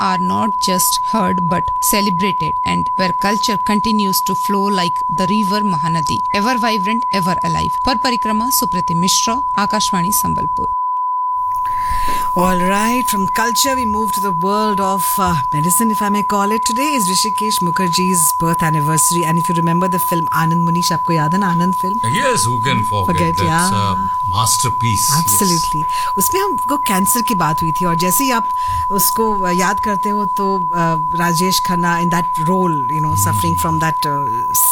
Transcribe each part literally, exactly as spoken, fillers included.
are not just heard but celebrated, and where culture continues to flow like the river Mahanadi, ever vibrant, ever alive. Per Parikrama, Suprati Mishra, Akashvani, Sambalpur. All right, from culture we move to the world of uh, medicine, if I may call it. Today is Hrishikesh Mukherjee's birth anniversary, and if you remember the film Anand, Munish, aapko yaad hai na Anand film? Yes, who can forget? Forget, That's yeah. a masterpiece. Absolutely. Yes. उसमें हमको cancer की बात हुई थी, और जैसे ही आप उसको याद करते हो तो Rajesh Khanna in that role, you know, suffering from that uh,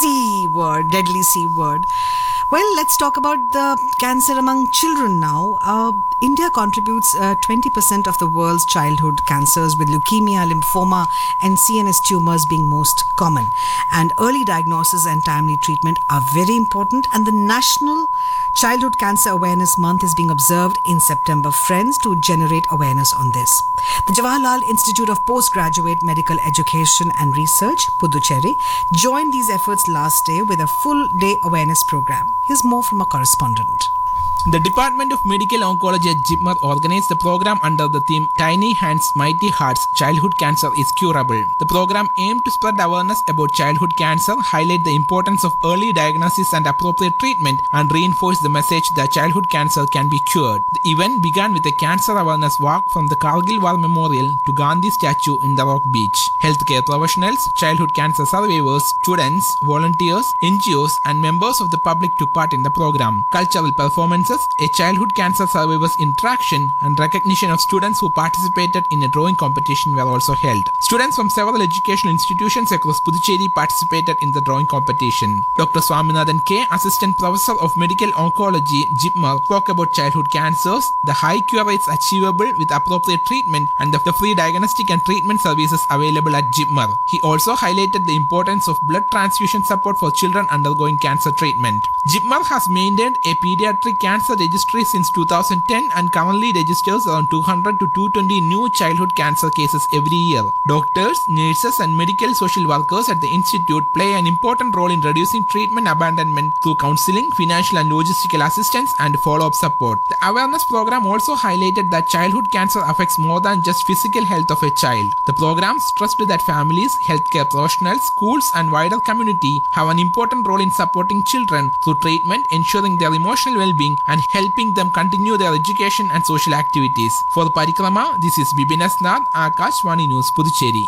C word, deadly C word. Well, let's talk about the cancer among children now. Uh, India contributes uh, twenty percent of the world's childhood cancers, with leukemia, lymphoma, and C N S tumors being most common. And early diagnosis and timely treatment are very important. And the National Childhood Cancer Awareness Month is being observed in September, friends, to generate awareness on this. The Jawaharlal Institute of Postgraduate Medical Education and Research, Puducherry, joined these efforts last day with a full-day awareness program. Here's more from our correspondent. The Department of Medical Oncology at Jipmar organized the program under the theme Tiny Hands, Mighty Hearts, Childhood Cancer is Curable. The program aimed to spread awareness about childhood cancer, highlight the importance of early diagnosis and appropriate treatment, and reinforce the message that childhood cancer can be cured. The event began with a cancer awareness walk from the Kargil War Memorial to Gandhi statue in the Rock Beach. Healthcare professionals, childhood cancer survivors, students, volunteers, N G Os, and members of the public took part in the program. Cultural performances, a childhood cancer survivors interaction, and recognition of students who participated in a drawing competition were also held. Students from several educational institutions across Puducherry participated in the drawing competition. Doctor Swaminathan K, Assistant Professor of Medical Oncology, Jipmar, spoke about childhood cancers, the high cure rates achievable with appropriate treatment, and the free diagnostic and treatment services available at Jipmar. He also highlighted the importance of blood transfusion support for children undergoing cancer treatment. Jipmar has maintained a pediatric cancer registry since two thousand ten and currently registers around two hundred to two hundred twenty new childhood cancer cases every year. Doctors, nurses, and medical social workers at the institute play an important role in reducing treatment abandonment through counseling, financial and logistical assistance, and follow-up support. The awareness program also highlighted that childhood cancer affects more than just physical health of a child. The program stressed that families, healthcare professionals, schools, and wider community have an important role in supporting children through treatment, ensuring their emotional well-being, and helping them continue their education and social activities. For the Parikrama, this is Bibin Asnad, Akashvani News, Puducherry.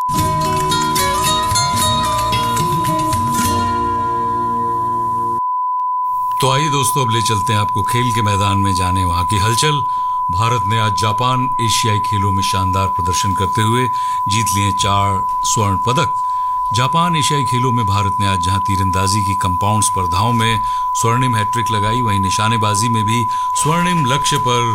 तो आइए दोस्तों, अब ले चलते हैं आपको खेल के मैदान में जाने वहां की हलचल। भारत ने आज जापान एशियाई खेलों में शानदार प्रदर्शन करते हुए जीत लिए चार स्वर्ण पदक। जापान एशियाई खेलों में भारत ने आज जहां तीरंदाजी की कंपाउंड स्पर्धाओं में स्वर्णिम हैट्रिक लगाई, वहीं निशानेबाजी में भी स्वर्णिम लक्ष्य पर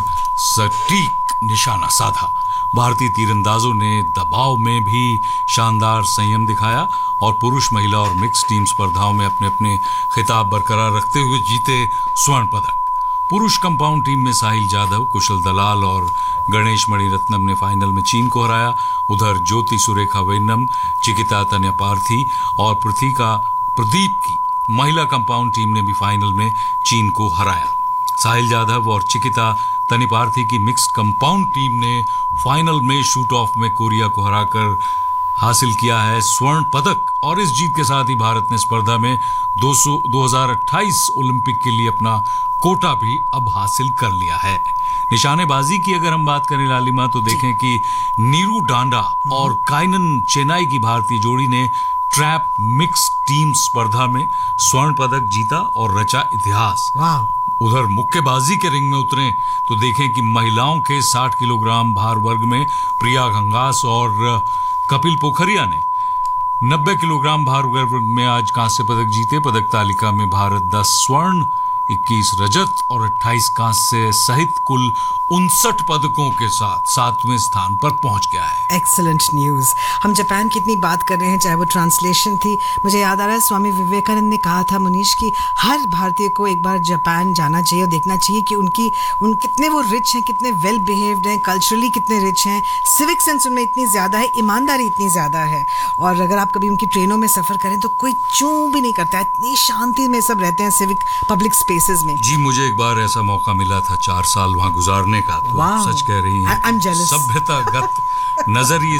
सटीक निशाना साधा। भारतीय तीरंदाजों ने दबाव में भी शानदार संयम दिखाया और पुरुष, महिला और मिक्स टीम स्पर्धाओं में अपने अपने खिताब बरकरार रखते हुए जीते स्वर्ण पदक। पुरुष कंपाउंड टीम में साहिल जाधव, कुशल दलाल और गणेश मणिरत्नम ने फाइनल में चीन को हराया। उधर ज्योति सुरेखा वेन्नम, चिकिता तन्यपार्थी और पृथिका प्रदीप की महिला कंपाउंड टीम ने भी फाइनल में चीन को हराया। साहिल जाधव और चिकिता तन्यपार्थी की मिक्स्ड कंपाउंड टीम ने फाइनल में शूट ऑफ में कोरिया को हराकर हासिल किया है स्वर्ण पदक, और इस जीत के साथ ही भारत ने स्पर्धा में दो हज़ार अट्ठाईस ओलंपिक के लिए अपना कोटा भी अब हासिल कर लिया है। निशानेबाजी की अगर हम बात करें लालिमा, तो देखें कि नीरू डांडा और काइनन चेन्नई की भारतीय जोड़ी ने ट्रैप मिक्स टीम स्पर्धा में स्वर्ण पदक जीता और रचा इतिहास। उधर मुक्केबाजी के रिंग में उतरे तो देखें कि महिलाओं के साठ किलोग्राम भार वर्ग में प्रिया घंगास और कपिल पोखरिया ने नब्बे किलोग्राम भार वर्ग में आज कांस्य पदक जीते। पदक तालिका में भारत दस स्वर्ण, इक्कीस रजत और अट्ठाईस कांस्य सहित कुल उनसठ पदकों के साथ सातवें स्थान पर पहुंच गया है। Excellent news. हम जापान की इतनी बात कर रहे हैं, चाहे वो ट्रांसलेशन थी, मुझे याद आ रहा है स्वामी विवेकानंद ने कहा था मुनीश की हर भारतीय को एक बार जापान जाना चाहिए और देखना चाहिए कि उनकी उन कितने वो रिच हैं, कितने वेल बिहेव्ड हैं, कल्चरली कितने रिच हैं, सिविक सेंस उनमें इतनी ज़्यादा है, ईमानदारी इतनी ज़्यादा है। और अगर आप कभी उनकी ट्रेनों में सफ़र करें तो कोई चूं भी नहीं करता है, इतनी शांति में सब रहते हैं सिविक पब्लिक स्पेसेस में। जी, मुझे एक बार ऐसा मौका मिला था चार साल वहां गुजारने का, तो सच कह रही हैं, सभ्यतागत नजरिए